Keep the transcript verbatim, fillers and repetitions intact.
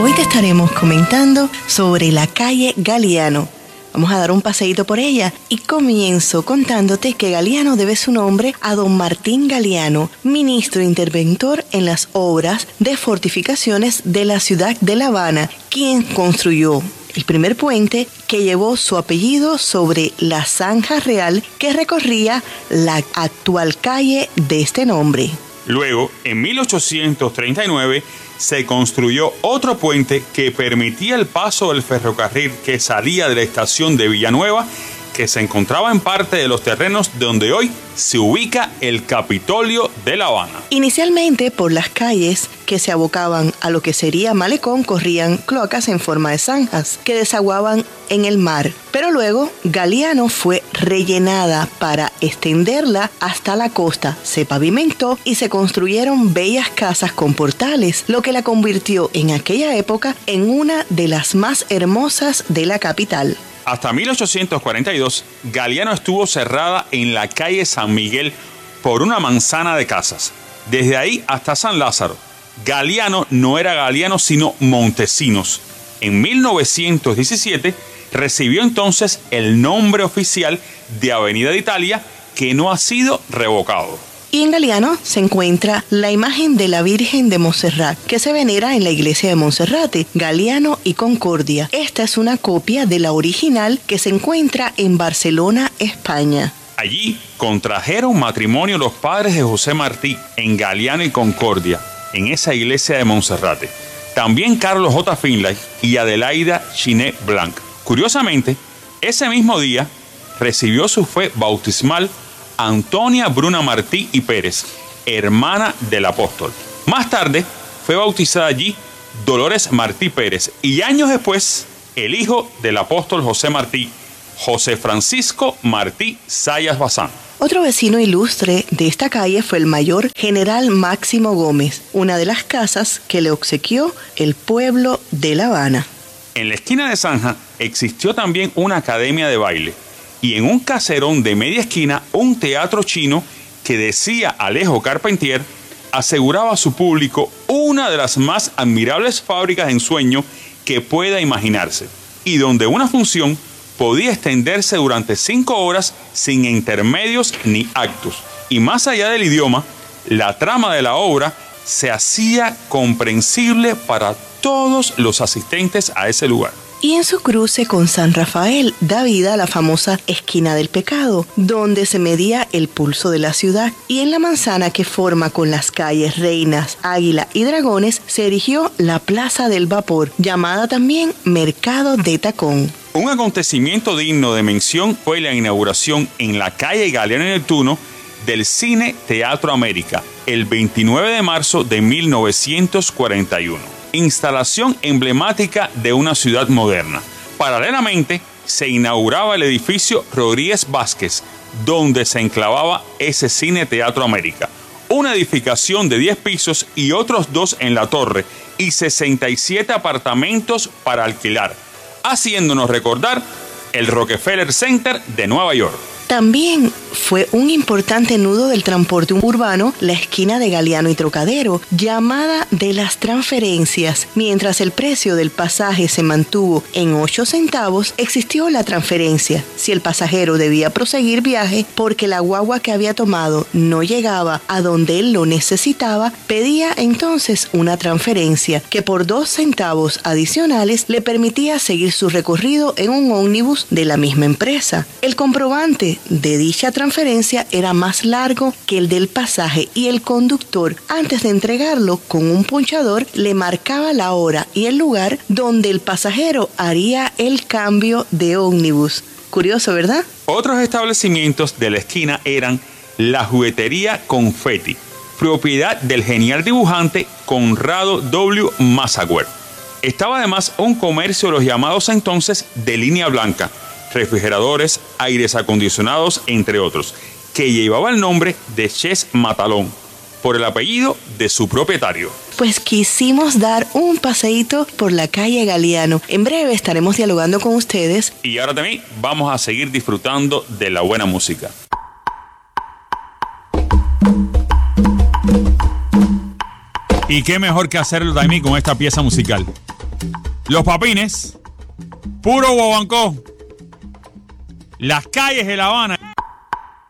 Hoy te estaremos comentando sobre la calle Galiano. Vamos a dar un paseíto por ella y comienzo contándote que Galiano debe su nombre a don Martín Galiano, ministro interventor en las obras de fortificaciones de la ciudad de La Habana, quien construyó el primer puente que llevó su apellido sobre la zanja real que recorría la actual calle de este nombre. Luego, en mil ochocientos treinta y nueve, se construyó otro puente que permitía el paso del ferrocarril que salía de la estación de Villanueva, que se encontraba en parte de los terrenos donde hoy se ubica el Capitolio de La Habana. Inicialmente, por las calles que se abocaban a lo que sería Malecón, corrían cloacas en forma de zanjas que desaguaban en el mar. Pero luego, Galiano fue rellenada para extenderla hasta la costa. Se pavimentó y se construyeron bellas casas con portales, lo que la convirtió en aquella época en una de las más hermosas de la capital. Hasta mil ochocientos cuarenta y dos, Galiano estuvo cerrada en la calle San Miguel por una manzana de casas. Desde ahí hasta San Lázaro, Galiano no era Galiano sino Montesinos. En mil novecientos diecisiete recibió entonces el nombre oficial de Avenida de Italia, que no ha sido revocado. Y en Galiano se encuentra la imagen de la Virgen de Montserrat, que se venera en la iglesia de Monserrate, Galiano y Concordia. Esta es una copia de la original que se encuentra en Barcelona, España. Allí contrajeron matrimonio los padres de José Martí en Galiano y Concordia, en esa iglesia de Monserrate. También Carlos J. Finlay y Adelaida Chiné Blanc. Curiosamente, ese mismo día recibió su fe bautismal Antonia Bruna Martí y Pérez, hermana del apóstol. Más tarde fue bautizada allí Dolores Martí Pérez y años después el hijo del apóstol José Martí, José Francisco Martí Sayas Bazán. Otro vecino ilustre de esta calle fue el mayor general Máximo Gómez, una de las casas que le obsequió el pueblo de La Habana. En la esquina de Zanja existió también una academia de baile y en un caserón de media esquina un teatro chino que, decía Alejo Carpentier, aseguraba a su público una de las más admirables fábricas de ensueño que pueda imaginarse, y donde una función podía extenderse durante cinco horas sin intermedios ni actos. Y más allá del idioma, la trama de la obra se hacía comprensible para todos los asistentes a ese lugar. Y en su cruce con San Rafael da vida a la famosa Esquina del Pecado, donde se medía el pulso de la ciudad. Y en la manzana que forma con las calles Reinas, Águila y Dragones se erigió la Plaza del Vapor, llamada también Mercado de Tacón. Un acontecimiento digno de mención fue la inauguración en la calle Galeano y Neptuno del Cine Teatro América, el veintinueve de marzo de mil novecientos cuarenta y uno. Instalación emblemática de una ciudad moderna. Paralelamente, se inauguraba el edificio Rodríguez Vázquez, donde se enclavaba ese Cine Teatro América. Una edificación de diez pisos y otros dos en la torre, y sesenta y siete apartamentos para alquilar, haciéndonos recordar el Rockefeller Center de Nueva York. También fue un importante nudo del transporte urbano la esquina de Galiano y Trocadero, llamada de las transferencias. Mientras el precio del pasaje se mantuvo en ocho centavos, existió la transferencia. Si el pasajero debía proseguir viaje porque la guagua que había tomado no llegaba a donde él lo necesitaba, pedía entonces una transferencia que por dos centavos adicionales le permitía seguir su recorrido en un ómnibus de la misma empresa. El comprobante de dicha transferencia era más largo que el del pasaje y el conductor, antes de entregarlo con un ponchador, le marcaba la hora y el lugar donde el pasajero haría el cambio de ómnibus. Curioso, ¿verdad? Otros establecimientos de la esquina eran la juguetería Confetti, propiedad del genial dibujante Conrado W. Massaguer. Estaba además un comercio de los llamados entonces de línea blanca, refrigeradores, aires acondicionados, entre otros, que llevaba el nombre de Ches Matalón, por el apellido de su propietario. Pues quisimos dar un paseíto por la calle Galiano. En breve estaremos dialogando con ustedes. Y ahora también vamos a seguir disfrutando de la buena música. Y qué mejor que hacerlo también con esta pieza musical. Los Papines, puro Bobancó, las calles de La Habana.